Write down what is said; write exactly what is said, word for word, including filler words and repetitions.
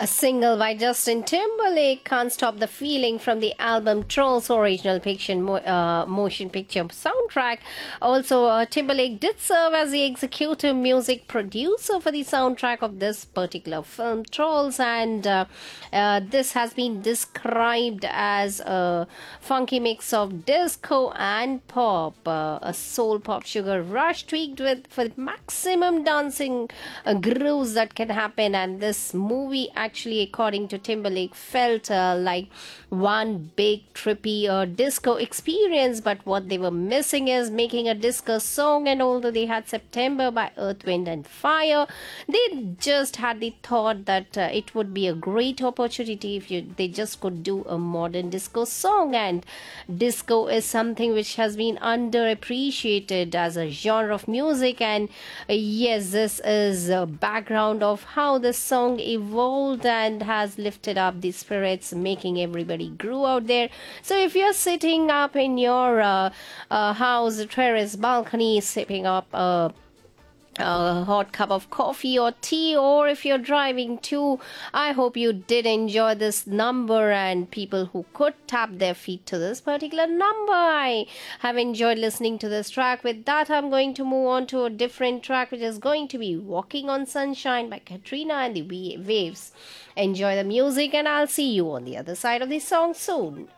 A single by Justin Timberlake, Can't Stop the Feeling, from the album Trolls original fiction mo- uh, motion picture soundtrack. Also, uh, Timberlake did serve as the executive music producer for the soundtrack of this particular film, Trolls, and uh, uh, this has been described as a funky mix of disco and pop, uh, a soul pop sugar rush tweaked with for maximum dancing uh, grooves that can happen. And this movie, actually, according to Timberlake, felt uh, like one big trippy uh, disco experience. But what they were missing is making a disco song. And although they had September by Earth, Wind and Fire, they just had the thought that uh, it would be a great opportunity if you they just could do a modern disco song. And disco is something which has been underappreciated as a genre of music. And uh, yes, this is a background of how the song evolved and has lifted up the spirits, making everybody groove out there. So if you're sitting up in your uh, uh, house terrace balcony sipping up a a hot cup of coffee or tea, or if you're driving too, I hope you did enjoy this number, and people who could tap their feet to this particular number, I have enjoyed listening to this track. With that, I'm going to move on to a different track, which is going to be Walking on Sunshine by Katrina and the Waves. Enjoy the music, and I'll see you on the other side of the song soon.